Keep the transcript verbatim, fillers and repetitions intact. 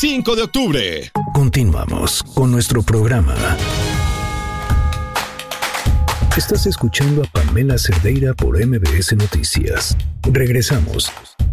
cinco de octubre. Continuamos con nuestro programa. Estás escuchando a Pamela Cerdeira por M B S Noticias. Regresamos.